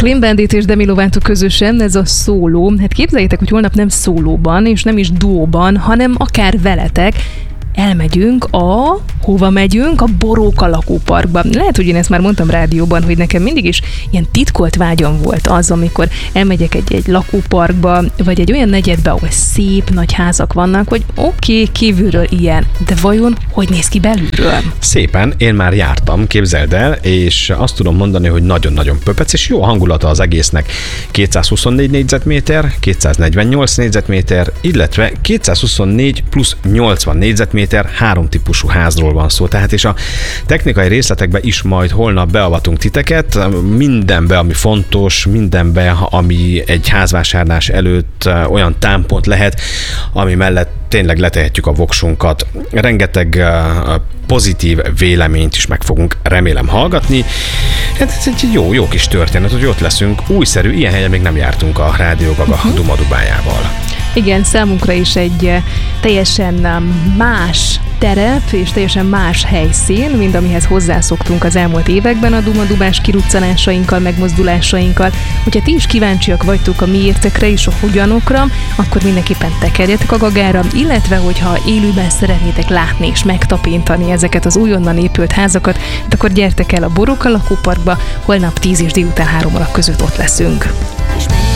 Clean Bandit és Demi Lovato közösen, ez a szóló. Hát képzeljétek, hogy holnap nem szólóban, és nem is duóban, hanem akár veletek elmegyünk hova megyünk? A Boróka lakóparkba. Lehet, hogy én ezt már mondtam rádióban, hogy nekem mindig is ilyen titkolt vágyam volt az, amikor elmegyek egy lakóparkba, vagy egy olyan negyedbe, ahol szép nagy házak vannak, hogy oké, kívülről ilyen, de vajon hogy néz ki belülről? Szépen, én már jártam, képzeld el, és azt tudom mondani, hogy nagyon-nagyon pöpec, és jó hangulata az egésznek. 224 négyzetméter, 248 négyzetméter, illetve 224 plusz 80 négyzetméter, 3 típusú házról van szó. Tehát és a technikai részletekbe is majd holnap beavatunk titeket, mindenbe, ami fontos, mindenbe, ami egy házvásárlás előtt olyan támpont lehet, ami mellett tényleg letehetjük a voksunkat. Rengeteg pozitív véleményt is meg fogunk remélem hallgatni. Hát ez egy jó kis történet, hogy ott leszünk. Újszerű, ilyen helyen még nem jártunk a Rádió Gaga Duma Dubájával. Igen, számunkra is egy teljesen más terep és teljesen más helyszín, mint amihez hozzászoktunk az elmúlt években a Duma-dubás kiruccanásainkkal, megmozdulásainkkal. Hogyha ti is kíváncsiak vagytok a miértekre és a hogyanokra, akkor mindenképpen tekerjetek a Gagára, illetve hogyha élőben szeretnétek látni és megtapintani ezeket az újonnan épült házakat, akkor gyertek el a Boróka lakóparkba, holnap 10 és délután 3 óra között ott leszünk.